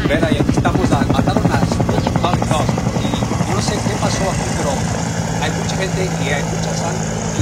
Vera, y aquí estamos, mataron a los Hot Dogs. Y yo no sé qué pasó aquí, pero hay mucha gente y hay mucha sangre.